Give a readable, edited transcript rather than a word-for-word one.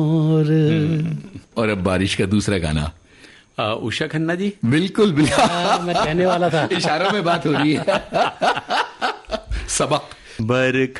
और अब बारिश का दूसरा गाना। उषा खन्ना जी। बिल्कुल बिल्कुल, मैं कहने वाला था, इशारों में बात हो रही है। सबक। बरखा